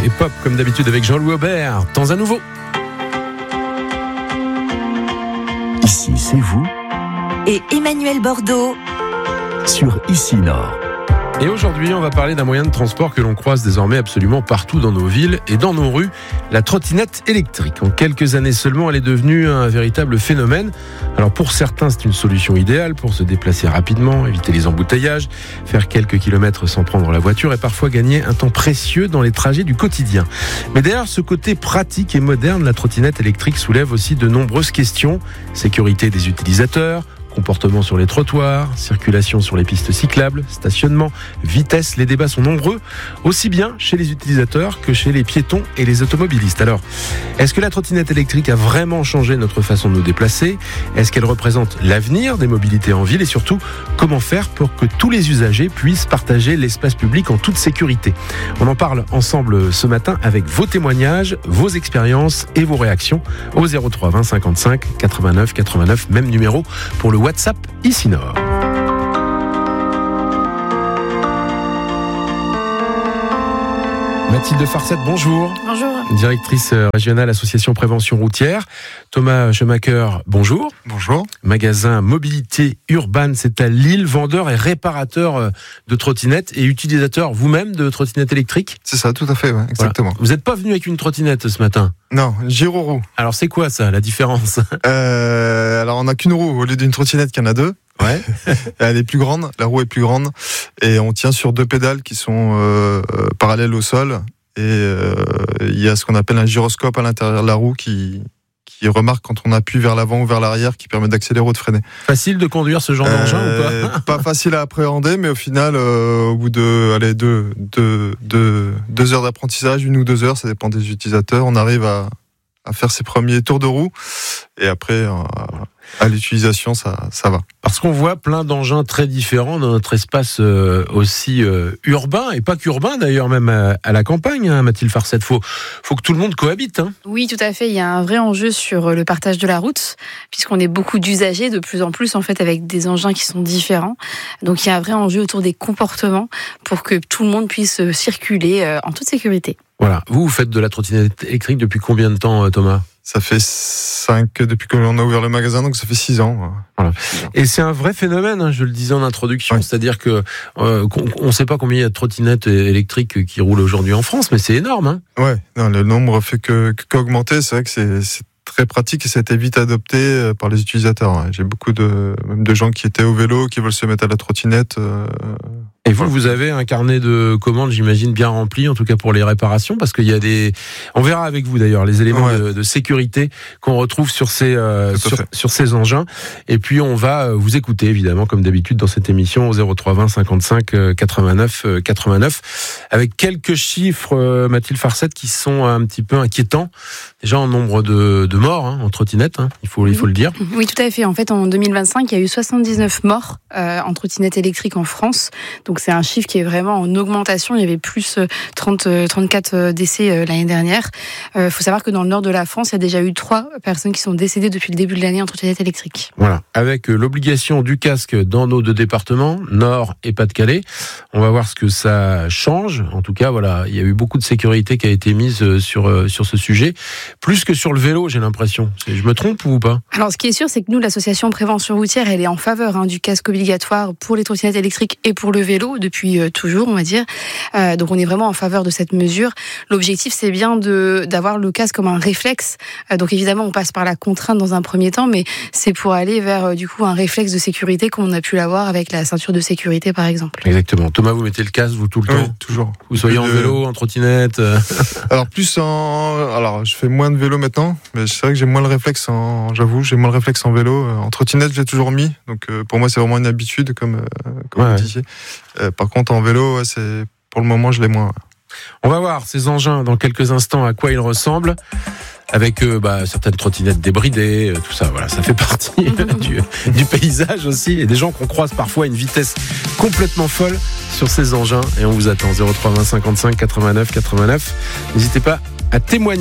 et pop comme d'habitude avec Jean-Louis Aubert. Temps à nouveau. Ici, c'est vous. Et Emmanuel Bordeaux. Sur Ici Nord. Et aujourd'hui, on va parler d'un moyen de transport que l'on croise désormais absolument partout dans nos villes et dans nos rues, la trottinette électrique. En quelques années seulement, elle est devenue un véritable phénomène. Alors pour certains, c'est une solution idéale pour se déplacer rapidement, éviter les embouteillages, faire quelques kilomètres sans prendre la voiture et parfois gagner un temps précieux dans les trajets du quotidien. Mais derrière ce côté pratique et moderne, la trottinette électrique soulève aussi de nombreuses questions. Sécurité des utilisateurs, comportement sur les trottoirs, circulation sur les pistes cyclables, stationnement, vitesse, les débats sont nombreux, aussi bien chez les utilisateurs que chez les piétons et les automobilistes. Alors, est-ce que la trottinette électrique a vraiment changé notre façon de nous déplacer ? Est-ce qu'elle représente l'avenir des mobilités en ville ? Et surtout, comment faire pour que tous les usagers puissent partager l'espace public en toute sécurité ? On en parle ensemble ce matin avec vos témoignages, vos expériences et vos réactions au 03 20 55 89 89, même numéro pour le WhatsApp Ici Nord. Mathilde Farcette, bonjour. Bonjour. Directrice régionale Association Prévention Routière. Thomas Schumacher, bonjour. Bonjour. Magasin Mobilité Urbaine, c'est à Lille, vendeur et réparateur de trottinettes et utilisateur vous-même de trottinettes électriques ? C'est ça, tout à fait, ouais, exactement. Voilà. Vous n'êtes pas venu avec une trottinette ce matin ? Non, gyroroue. Alors c'est quoi ça, la différence ? Alors on n'a qu'une roue au lieu d'une trottinette qu'il y en a deux. Ouais. Elle est plus grande, la roue est plus grande et on tient sur deux pédales qui sont parallèles au sol et il y a ce qu'on appelle un gyroscope à l'intérieur de la roue qui remarque quand on appuie vers l'avant ou vers l'arrière qui permet d'accélérer ou de freiner. Facile de conduire ce genre d'engin ou pas ? Pas facile à appréhender, mais au final, au bout de 2 heures d'apprentissage, 1 ou 2 heures, ça dépend des utilisateurs, on arrive à faire ses premiers tours de roue et après à l'utilisation ça va. Parce qu'on voit plein d'engins très différents dans notre espace aussi urbain et pas qu'urbain d'ailleurs, même à la campagne, hein, Mathilde Farcette. Faut que tout le monde cohabite. Hein. Oui, tout à fait. Il y a un vrai enjeu sur le partage de la route, puisqu'on est beaucoup d'usagers de plus en plus en fait avec des engins qui sont différents. Donc il y a un vrai enjeu autour des comportements pour que tout le monde puisse circuler en toute sécurité. Voilà. Vous faites de la trottinette électrique depuis combien de temps, Thomas ? Ça fait 5 depuis qu'on a ouvert le magasin, donc ça fait 6 ans. Voilà. Et c'est un vrai phénomène, hein, je le disais en introduction, oui. C'est-à-dire que on ne sait pas combien il y a de trottinettes électriques qui roulent aujourd'hui en France, mais c'est énorme. Hein. Ouais, non, le nombre fait qu'augmenter. C'est vrai que c'est très pratique et ça a été vite adopté par les utilisateurs. J'ai beaucoup même de gens qui étaient au vélo, qui veulent se mettre à la trottinette. Et vous avez un carnet de commandes, j'imagine, bien rempli, en tout cas pour les réparations, parce qu'il y a on verra avec vous d'ailleurs les éléments de sécurité qu'on retrouve sur ces engins. Et puis on va vous écouter évidemment, comme d'habitude dans cette émission au 03 20 55 89 89, avec quelques chiffres, Mathilde Farcette, qui sont un petit peu inquiétants. Déjà en nombre de morts en trottinette, il faut le dire. Oui, tout à fait. En fait, en 2025, il y a eu 79 morts en trottinette électrique en France. Donc c'est un chiffre qui est vraiment en augmentation. Il y avait plus 34 décès l'année dernière. Faut savoir que dans le nord de la France, il y a déjà eu 3 personnes qui sont décédées depuis le début de l'année en trottinette électrique. Voilà, avec l'obligation du casque dans nos 2 départements, Nord et Pas-de-Calais. On va voir ce que ça change. En tout cas, voilà, il y a eu beaucoup de sécurité qui a été mise sur ce sujet. Plus que sur le vélo, j'ai l'impression. Je me trompe ou pas ? Alors, ce qui est sûr, c'est que nous, l'association Prévention Routière, elle est en faveur du casque obligatoire pour les trottinettes électriques et pour le vélo depuis toujours, on va dire. Donc, on est vraiment en faveur de cette mesure. L'objectif, c'est bien d'avoir le casque comme un réflexe. Donc, évidemment, on passe par la contrainte dans un premier temps, mais c'est pour aller vers, du coup, un réflexe de sécurité comme on a pu l'avoir avec la ceinture de sécurité, par exemple. Exactement. Thomas, vous mettez le casque, vous, tout le temps ? Toujours. Vous soyez en vélo, en trottinette Alors, Alors, je fais moins de vélo maintenant, mais c'est vrai que j'ai moins le réflexe en vélo. En trottinette, je l'ai toujours mis, donc pour moi, c'est vraiment une habitude, comme vous disiez. Par contre, en vélo, pour le moment, je l'ai moins. On va voir ces engins dans quelques instants, à quoi ils ressemblent. Avec certaines trottinettes débridées, tout ça, voilà, ça fait partie du paysage aussi, et des gens qu'on croise parfois à une vitesse complètement folle sur ces engins, et on vous attend 03 20 55 89 89. N'hésitez pas à témoigner.